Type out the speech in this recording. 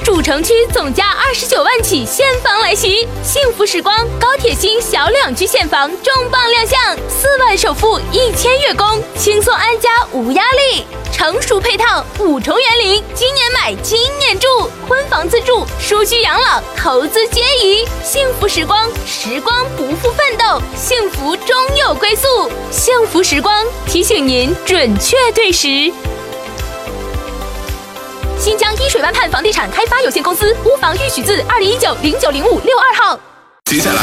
主城区总价29万起现房来袭，幸福时光高铁新小两居现房重磅亮相，4万首付1000月供，轻松安家无压力。成熟配套5重园林，今年买今年住，婚房自住，舒居养老，投资皆宜。幸福时光，时光不负奋斗，幸福终有归宿。幸福时光提醒您准确对时。新疆依水湾畔房地产开发有限公司，屋房预许字2019090562号。 接下来